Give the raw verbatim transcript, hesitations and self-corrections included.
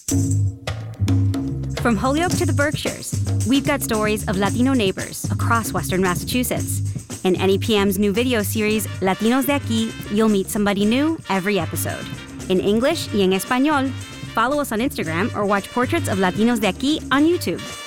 From Holyoke to the Berkshires, we've got stories of Latino neighbors across Western Massachusetts. In N E P M's new video series, Latinos de Aquí, you'll meet somebody new every episode. In English y en español, follow us on Instagram or watch Portraits of Latinos de Aquí on YouTube.